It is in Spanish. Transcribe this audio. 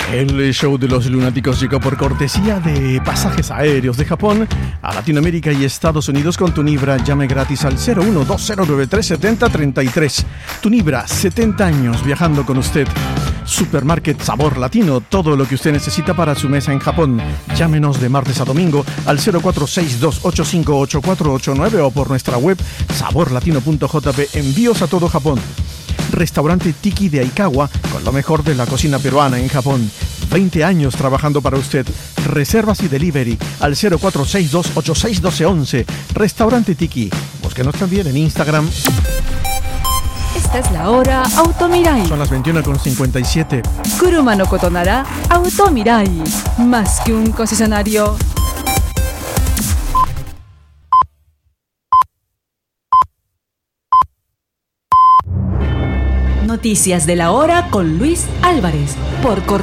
El show de los lunáticos llegó por cortesía de Pasajes Aéreos de Japón a Latinoamérica y Estados Unidos con Tunibra. Llame gratis al 0120937033. Tunibra, 70 años viajando con usted. Supermarket Sabor Latino, todo lo que usted necesita para su mesa en Japón. Llámenos de martes a domingo al 0462858489 o por nuestra web saborlatino.jp. Envíos a todo Japón. Restaurante Tiki de Aikawa, con lo mejor de la cocina peruana en Japón. 20 años trabajando para usted. Reservas y delivery al 0462861211. Restaurante Tiki. Búsquenos también en Instagram. Esta es la hora Automirai. Son las 21:57. Kuruma no Kotonara Automirai. Más que un concesionario. Noticias de la hora con Luis Álvarez por